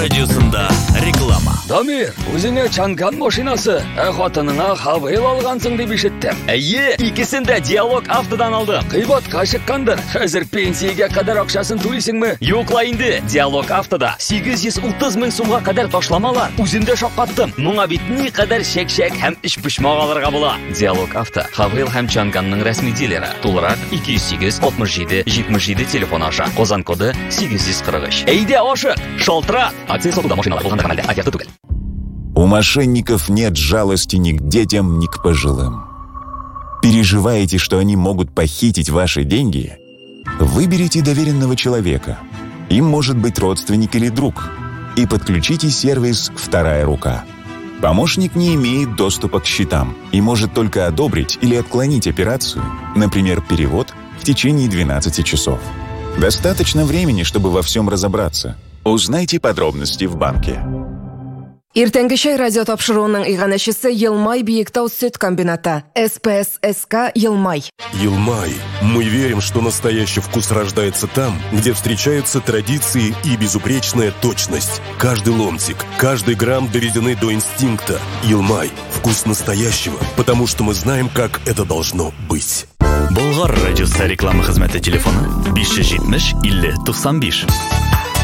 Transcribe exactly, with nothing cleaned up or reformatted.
Радиосында реклама. Дамир, үзеңә чанган машинасы, ә хатыныңа Хавейл алгансың дип ишеттем. Әйе, икесен дә Диалог автодан алдым. Кыйбатка чыккандыр. Хәзер пенсиягә кадәр акчасын түлисеңме? Юкла инде. Диалог автода сигез йөз утыз мең сумга кадәр ташламалар. Үземдә шаккаттым. Моңа бит ни кадәр чәк-чәк һәм эш пошмак алырга була. Диалог авто Хавейл һәм Чанганның рәсми дилеры. Тулырак ике йөз сигез алтмыш җиде җитмеш җиде телефон аша. Казан коды сигез йөз кырык өч. Әйдә ашык, шалтыра. Акция сатуда машиналар булганда гамәлдә оферта түгел. У мошенников нет жалости ни к детям, ни к пожилым. Переживаете, что они могут похитить ваши деньги? Выберите доверенного человека. Им может быть родственник или друг. И подключите сервис «Вторая рука». Помощник не имеет доступа к счетам и может только одобрить или отклонить операцию, например, перевод, в течение двенадцати часов. Достаточно времени, чтобы во всем разобраться. Узнайте подробности в банке. Иртәнге чәй радио тапшыруының иганәчесе Елмай Биектау сөт комбината. эс пэ эс эс ка Елмай. Елмай. Мы верим, что настоящий вкус рождается там, где встречаются традиции и безупречная точность. Каждый ломтик, каждый грамм доведены до инстинкта. Елмай. Вкус настоящего, потому что мы знаем, как это должно быть. Болгар радиосы реклама хезмәте телефоны биш йөз җитмеш илле туксан биш.